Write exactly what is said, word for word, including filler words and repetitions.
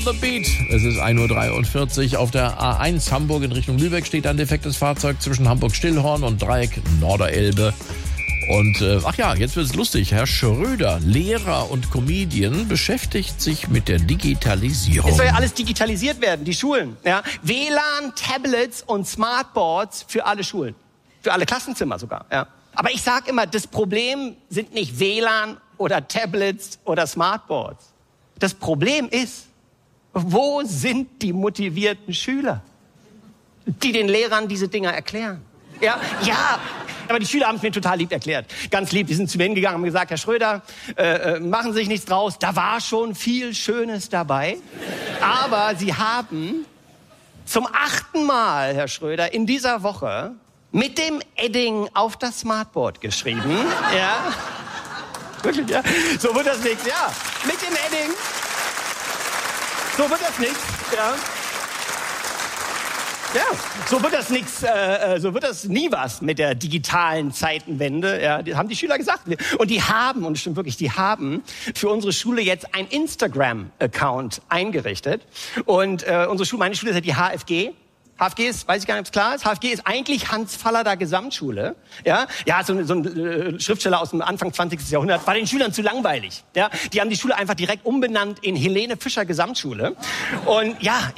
the beat. Es ist ein Uhr dreiundvierzig. Auf der A eins Hamburg in Richtung Lübeck steht ein defektes Fahrzeug zwischen Hamburg-Stillhorn und Dreieck Norderelbe. Und, äh, ach ja, jetzt wird's lustig. Herr Schröder, Lehrer und Comedian, beschäftigt sich mit der Digitalisierung. Es soll ja alles digitalisiert werden, die Schulen. Ja? W L A N, Tablets und Smartboards für alle Schulen. Für alle Klassenzimmer sogar. Ja. Aber ich sage immer, das Problem sind nicht W L A N oder Tablets oder Smartboards. Das Problem ist, wo sind die motivierten Schüler, die den Lehrern diese Dinger erklären? Ja, ja. Aber die Schüler haben es mir total lieb erklärt. Ganz lieb, die sind zu mir hingegangen und haben gesagt, Herr Schröder, äh, machen Sie sich nichts draus, da war schon viel Schönes dabei. Aber Sie haben zum achten Mal, Herr Schröder, in dieser Woche mit dem Edding auf das Smartboard geschrieben. Ja, wirklich, ja. So wird das nichts, ja. Mit dem Edding. So wird das nichts, ja. Ja, so wird das nix, äh, so wird das nie was mit der digitalen Zeitenwende. Ja, die haben die Schüler gesagt. Und die haben, und es stimmt wirklich, die haben für unsere Schule jetzt ein Instagram-Account eingerichtet. Und äh, unsere Schule, meine Schule ist ja die H F G. H F G ist, weiß ich gar nicht, ob es klar ist. H F G ist eigentlich Hans-Fallader Gesamtschule. Ja, ja, so, so ein äh, Schriftsteller aus dem Anfang zwanzigsten Jahrhundert. War den Schülern zu langweilig. Ja, die haben die Schule einfach direkt umbenannt in Helene Fischer Gesamtschule. Und ja.